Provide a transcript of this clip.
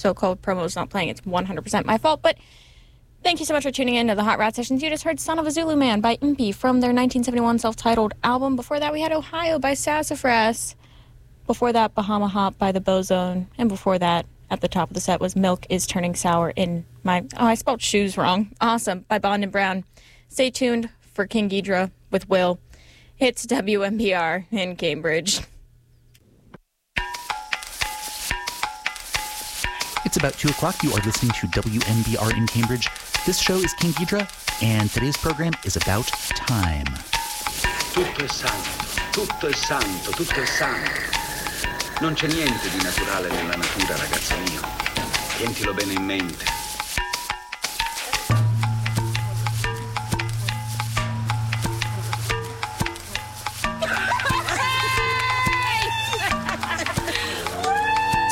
so-called promo is not playing, it's 100% my fault. But thank you so much for tuning in to the Hot Rat Sessions. You just heard Son of a Zulu Man by Impi from their 1971 self-titled album. Before that, we had Ohio by Sassafras. Before that, Bahama Hop by the Bozone. And before that, at the top of the set, was Milk is Turning Sour in my... Oh, I spelled shoes wrong. Awesome, by Bond and Brown. Stay tuned for King Ghidra with Will. It's WMPR in Cambridge. It's about 2 o'clock. You are listening to WMBR in Cambridge. This show is King Ghidra, and today's program is about time. Tutto è santo, tutto è santo, tutto è santo. Non c'è niente di naturale nella natura, ragazzo mio. Tientilo bene in mente.